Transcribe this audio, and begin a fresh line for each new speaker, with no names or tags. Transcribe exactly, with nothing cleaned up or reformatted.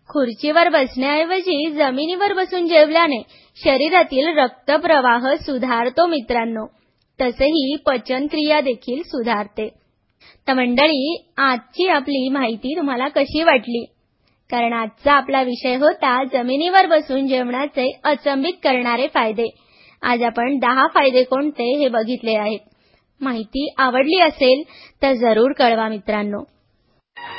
खुर्चीवर बसण्याऐवजी जमिनीवर बसून जेवल्याने शरीरातील रक्तप्रवाह सुधारतो मित्रांनो. तसेही पचनक्रिया देखील सुधारते. तर मंडळी, आजची आपली माहिती तुम्हाला कशी वाटली? कारण आजचा आपला विषय होता जमिनीवर बसून जेवणाचे अचंबित करणारे फायदे. आज आपण दहा फायदे कोणते हे बघितले आहेत. माहिती आवडली असेल तर जरूर कळवा मित्रांनो.